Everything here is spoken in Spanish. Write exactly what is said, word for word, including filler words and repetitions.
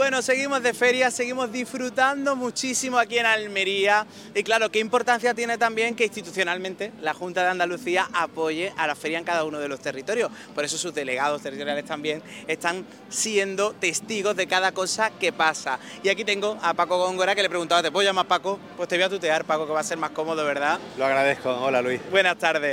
Bueno, seguimos de feria, seguimos disfrutando muchísimo aquí en Almería y claro, qué importancia tiene también que institucionalmente la Junta de Andalucía apoye a la feria en cada uno de los territorios. Por eso sus delegados territoriales también están siendo testigos de cada cosa que pasa. Y aquí tengo a Paco Góngora, que le preguntaba, ¿te puedo llamar Paco? Pues te voy a tutear, Paco, que va a ser más cómodo, ¿verdad? Lo agradezco. Hola, Luis. Buenas tardes.